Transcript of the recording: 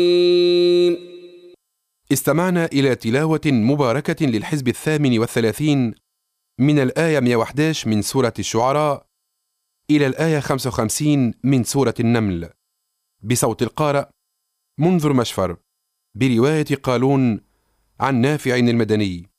استمعنا إلى تلاوة مباركة للحزب 38 من الآية 111 من سورة الشعراء إلى الآية 55 من سورة النمل، بصوت القارئ منذر مشفر، برواية قالون عن نافع المدني.